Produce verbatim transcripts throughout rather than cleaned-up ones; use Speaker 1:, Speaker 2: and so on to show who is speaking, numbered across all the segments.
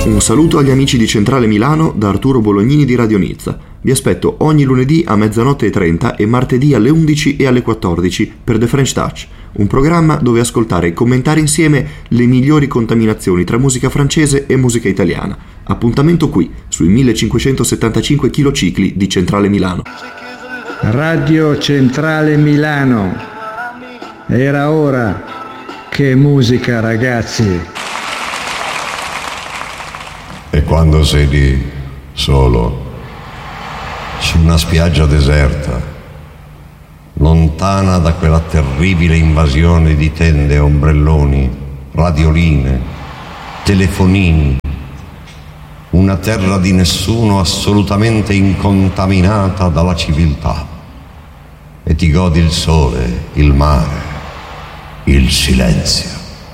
Speaker 1: Un saluto agli amici di Centrale Milano da Arturo Bolognini di Radio Nizza. Vi aspetto ogni lunedì a mezzanotte e trenta e martedì alle undici e alle quattordici per The French Touch, un programma dove ascoltare e commentare insieme le migliori contaminazioni tra musica francese e musica italiana. Appuntamento qui, sui millecinquecentosettantacinque chilocicli di Centrale Milano.
Speaker 2: Radio Centrale Milano. Era ora. Che musica, ragazzi!
Speaker 3: E quando sei lì, solo, su una spiaggia deserta, lontana da quella terribile invasione di tende, ombrelloni, radioline, telefonini, una terra di nessuno assolutamente incontaminata dalla civiltà, e ti godi il sole, il mare, il silenzio.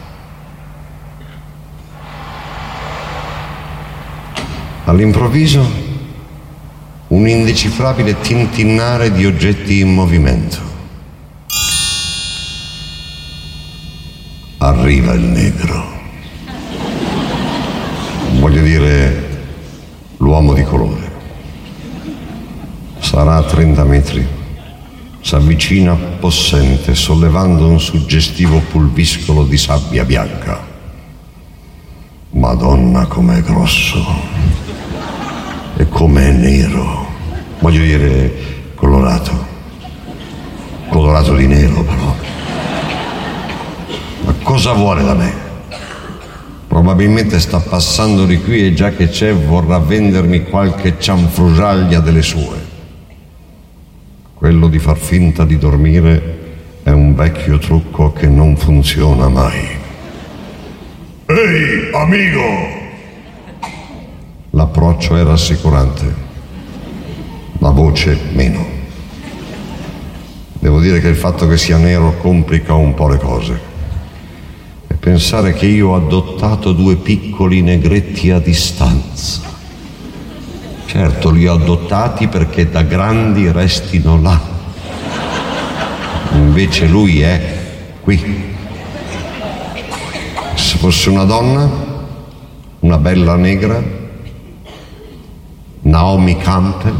Speaker 3: All'improvviso un indecifrabile tintinnare di oggetti in movimento. Arriva il negro. Voglio dire, l'uomo di colore. Sarà a trenta metri. S'avvicina possente, sollevando un suggestivo pulviscolo di sabbia bianca. Madonna, com'è grosso! E com'è nero, voglio dire colorato, colorato di nero però. Ma cosa vuole da me? Probabilmente sta passando di qui e già che c'è vorrà vendermi qualche cianfrusaglia delle sue. Quello di far finta di dormire è un vecchio trucco che non funziona mai. Ehi, amico! L'approccio è rassicurante, la voce meno. Devo dire che il fatto che sia nero complica un po' le cose. E pensare che io ho adottato due piccoli negretti a distanza. Certo, li ho adottati perché da grandi restino là. Invece lui è qui. Se fosse una donna, una bella negra, Naomi Campbell,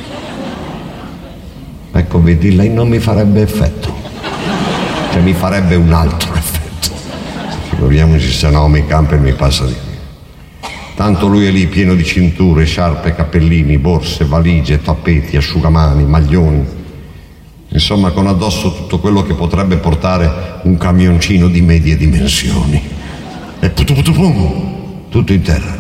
Speaker 3: ecco, vedi, lei non mi farebbe effetto, cioè mi farebbe un altro effetto. Figuriamoci se Naomi Campbell mi passa di qui. Tanto lui è lì pieno di cinture, sciarpe, cappellini, borse, valigie, tappeti, asciugamani, maglioni, insomma con addosso tutto quello che potrebbe portare un camioncino di medie dimensioni. E putuputupum, tutto in terra.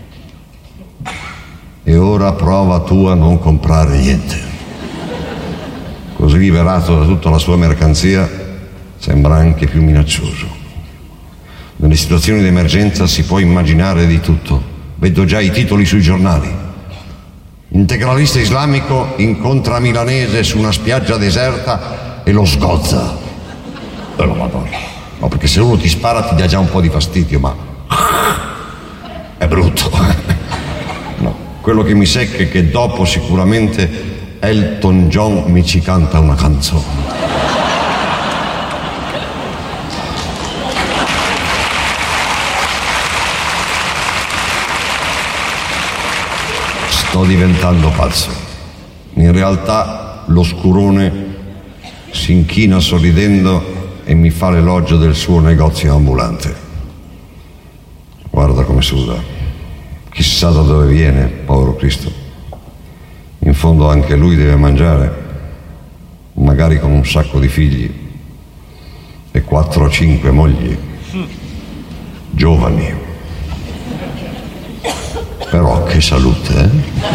Speaker 3: E ora prova tu a non comprare niente. Così liberato da tutta la sua mercanzia, sembra anche più minaccioso. Nelle situazioni di emergenza si può immaginare di tutto. Vedo già i titoli sui giornali. Integralista islamico incontra milanese su una spiaggia deserta e lo sgozza. E lo madonna. No, perché se uno ti spara ti dà già un po' di fastidio, ma è brutto. Quello che mi secca è che dopo sicuramente Elton John mi ci canta una canzone. Sto diventando pazzo. In realtà l'oscurone si inchina sorridendo e mi fa l'elogio del suo negozio ambulante. Guarda come suda. Chissà da dove viene, povero Cristo. In fondo anche lui deve mangiare, magari con un sacco di figli e quattro o cinque mogli, giovani. Però che salute, eh?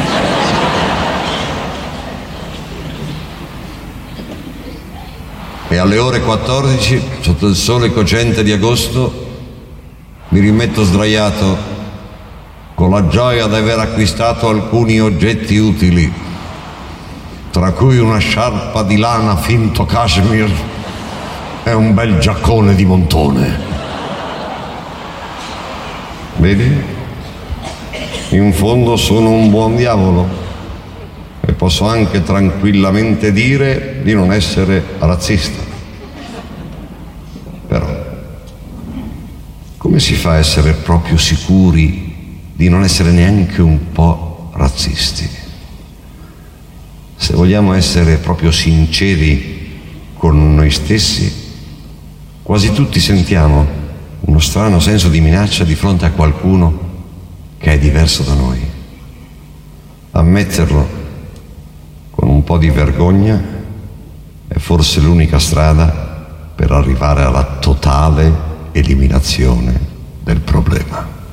Speaker 3: E alle ore quattordici, sotto il sole cocente di agosto, mi rimetto sdraiato con la gioia di aver acquistato alcuni oggetti utili, tra cui una sciarpa di lana finto cashmere e un bel giaccone di montone. Vedi? In fondo sono un buon diavolo e posso anche tranquillamente dire di non essere razzista. Però, come si fa a essere proprio sicuri di non essere neanche un po' razzisti. Se vogliamo essere proprio sinceri con noi stessi, quasi tutti sentiamo uno strano senso di minaccia di fronte a qualcuno che è diverso da noi. Ammetterlo con un po' di vergogna è forse l'unica strada per arrivare alla totale eliminazione del problema.